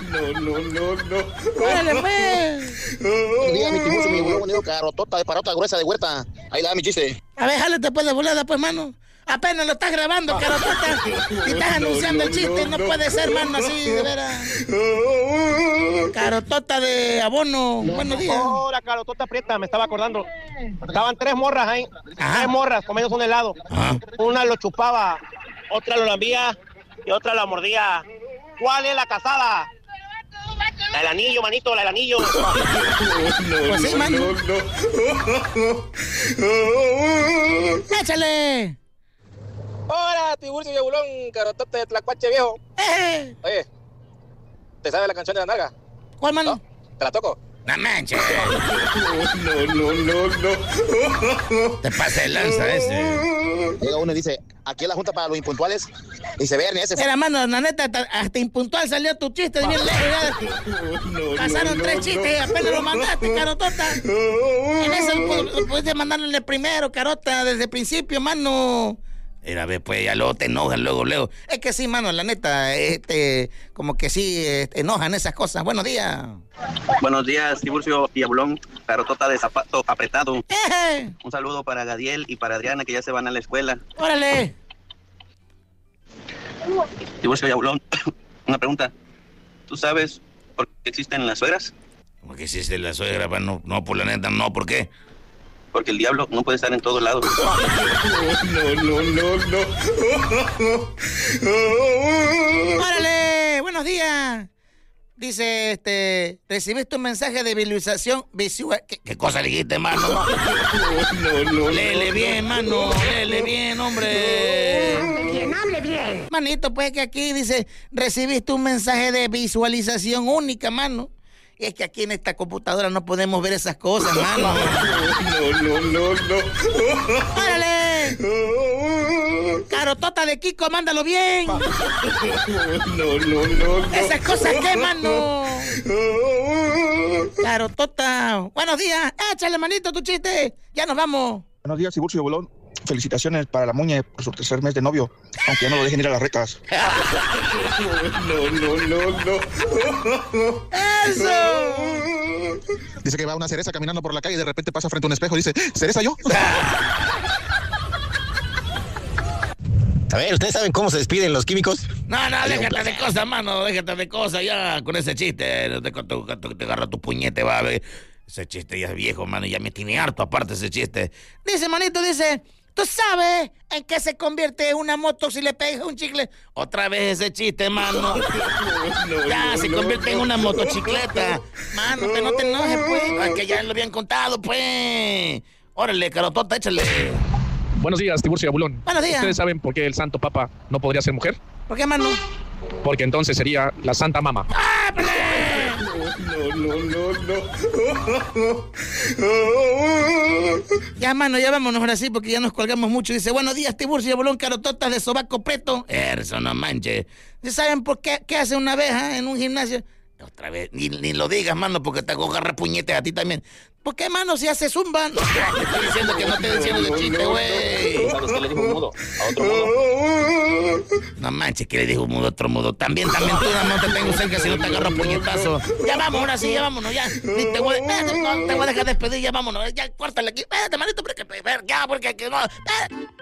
No. ¡Órale, pues! Diga mi tiburcio, mi bolón, digo, carotota de parota gruesa de huerta. Ahí da mi chiste. A ver, jálate pues de volada, pues, mano. Apenas lo estás grabando, carotota. Y estás anunciando el chiste. No puede ser, mano, así, de veras. Carotota de abono. Buenos días. Hola, carotota prieta, me estaba acordando. Estaban 3 morras ahí. Ajá. 3 morras comiendo un helado. Ajá. Una lo chupaba, otra lo lambía y otra la mordía. ¿Cuál es la casada? La del anillo, manito, la del anillo. Pues sí, mano. ¡Échale! Hola, tiburcio y abulón, carotota de tlacuache viejo. Oye, ¿te sabes la canción de la nalga? ¿Cuál, mano? ¿No? ¿Te la toco? ¡No manches! No. Te pasa el lanza ese. Llega uno y dice, aquí es la junta para los impuntuales. Dice, Bernie, ese... Mira, mano, la neta, hasta impuntual salió tu chiste de bien lejos. Pasaron 3 chistes y apenas lo mandaste, carotota. En eso puedes mandarle primero, carota, desde el principio, mano. Mira, ve, pues, ya luego te enojan, luego. Es que sí, mano, la neta, como que sí, enojan esas cosas. Buenos días. Buenos días, Tiburcio y Abulón, carotota de zapato apretado. Un saludo para Gadiel y para Adriana, que ya se van a la escuela. ¡Órale! Tiburcio y Abulón, una pregunta. ¿Tú sabes por qué existen las suegras? ¿Por qué existe la suegra? No, por la neta, no, ¿por qué? Porque el diablo no puede estar en todos lados. No. ¡Órale! ¡Buenos días! Dice, recibiste un mensaje de visualización visual. ¿Qué cosa dijiste, mano? No. Léele bien, mano. Léele bien, hombre. Hable bien. Manito, pues que aquí dice, recibiste un mensaje de visualización única, mano. Y es que aquí en esta computadora no podemos ver esas cosas, mano. No. ¡Órale! Carotota de Kiko, mándalo bien. No. Esas cosas qué, mano. Carotota. Buenos días. Échale, manito, tu chiste. Ya nos vamos. Buenos días, Tiburcio y Abulón. Felicitaciones para la Muñe por su 3er mes de novio, aunque ya no lo dejen ir a las recas. No. ¡Eso! Dice que va una cereza caminando por la calle y de repente pasa frente a un espejo y dice, ¿cereza yo? A ver, ¿ustedes saben cómo se despiden los químicos? No, déjate de cosas, mano. Déjate de cosas ya con ese chiste. Te agarra tu puñete, va a ver. Ese chiste ya es viejo, mano. Ya me tiene harto aparte ese chiste. Dice, manito, ¿tú sabes en qué se convierte una moto si le pegas un chicle? Otra vez ese chiste, mano. Ya se convierte en una motocicleta. Mano, que no te enojes, pues. Es que ya lo habían contado, pues. Órale, carotota, échale. Buenos días, Tiburcio y Abulón. Buenos días. ¿Ustedes saben por qué el Santo Papa no podría ser mujer? ¿Por qué, mano? Porque entonces sería la Santa Mama. Ya, mano, ya vámonos ahora sí, porque ya nos colgamos mucho. Dice, buenos días, Tiburcio y Abulón, carototas de sobaco preto. Eso no manches. ¿Saben por qué hace una abeja en un gimnasio? Otra vez, ni lo digas, mano, porque te agarra puñetes a ti también. ¿Por qué, mano, si hace zumba? No, te estoy diciendo que no te diciendo de chiste, güey. ¿Sabes qué le dijo un mudo a otro mudo? No manches, que le dijo un mudo a otro mudo. También tú no te tengo cerca si no te agarro puñetazo. Ya vamos, ahora sí, ya vámonos, ya. Ni te voy a dejar despedir, ya vámonos. Ya, córtale aquí. Espérate, manito, porque ya, porque que no.